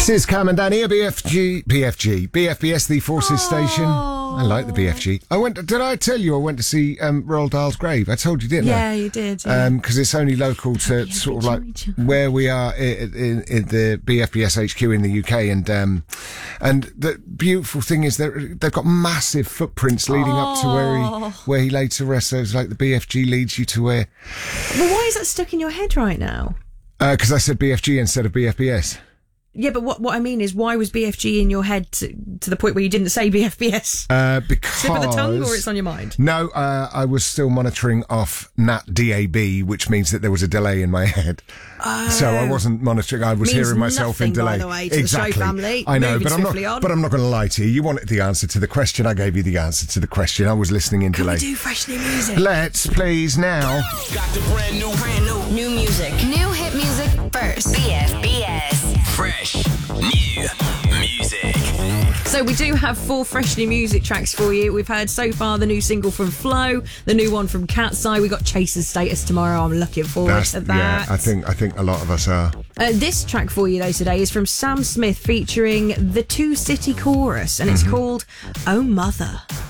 This is Cam and Danny at BFBS, the Forces station. I like the BFG. Did I tell you I went to see Roald Dahl's grave? I told you, didn't I? Yeah, you did. Because it's only local to sort of like where we are in the BFBS HQ in the UK. And the beautiful thing is that they've got massive footprints leading up to where he laid to rest. So it's like the BFG leads you to where. But why is that stuck in your head right now? Because I said BFG instead of BFBS. Yeah, but what I mean is, why was BFG in your head to the point where you didn't say BFBS? Because Slip of the tongue, or it's on your mind? No, I was still monitoring off NAT DAB, which means that there was a delay in my head. So I wasn't monitoring. I was hearing myself in delay. By the way, to exactly. The show family. I know, but I'm not going to lie to you. You wanted the answer to the question. I gave you the answer to the question. I was listening in delay. Can we do fresh new music? Let's please now. Got the brand new music. New hit music first. BFBS. Fresh new music. So we do have 4 fresh new music tracks for you. We've heard so far the new single from Flo, the new one from Cat's Eye. We got Chaser's Status tomorrow. I'm looking forward to that. Yeah, I think a lot of us are. This track for you though today is from Sam Smith featuring the Two City Chorus, and it's called Oh Mother.